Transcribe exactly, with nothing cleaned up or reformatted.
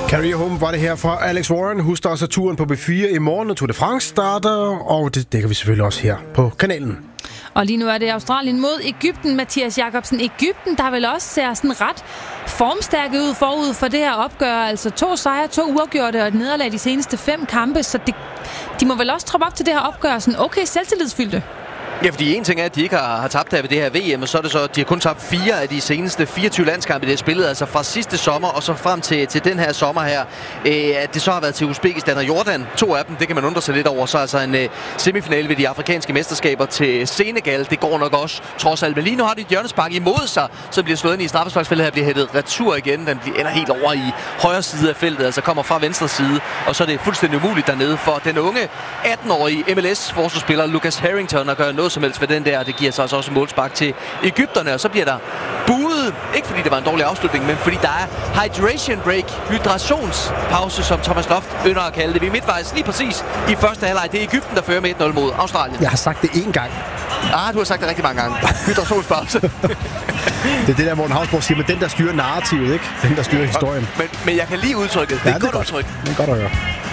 Carry Home var det her fra Alex Warren. Husk også turen på B fire i morgen, når Tour de France starter, og det dækker vi selvfølgelig også her på kanalen. Og lige nu er det Australien mod Egypten. Mathias Jacobsen, Egypten, der vil også ser sådan ret formstærke ud forud for det her opgør. Altså to sejre, to uafgjorte og et nederlag de seneste fem kampe. Så det, de må vel også troppe op til det her opgør sådan okay selvtillidsfyldte. Ja, fordi en ting er, at de ikke har, har tabt her ved det her V M, og så er det så, at de har kun tabt fire af de seneste fireogtyve landskampe, de har spillet, altså fra sidste sommer og så frem til, til den her sommer her. Øh, at det så har været til Uzbekistan og Jordan, to af dem, det kan man undre sig lidt over. Så altså en øh, semifinale ved de afrikanske mesterskaber til Senegal, det går nok også trods alt. Men lige nu har de et hjørnespark imod sig, så bliver slået ind i straffesparksfeltet her, bliver hættet retur igen. Den bliver, ender helt over i højre side af feltet, altså kommer fra venstre side, og så er det fuldstændig umuligt dernede for den unge atten-årige M L S-forsvarsspiller Lucas Harrington at gøre noget som helst ved den der, og det giver så altså også målspark til Egypterne, og så bliver der buet, ikke fordi det var en dårlig afslutning, men fordi der er hydration break, hydrationspause, som Thomas Loft ynder at kalde det. Vi er midtvejs lige præcis i første halvleg. Det er Egypten, der fører med et nul mod Australien. Jeg har sagt det én gang. Ah, du har sagt det rigtig mange gange. Hydrationspause. Det er det der, Morten Hausborg siger, men den der styrer narrativet, ikke? Den der styrer historien. Men, men jeg kan lige udtrykket. Det er ja, et det godt er udtryk. Det er godt at høre.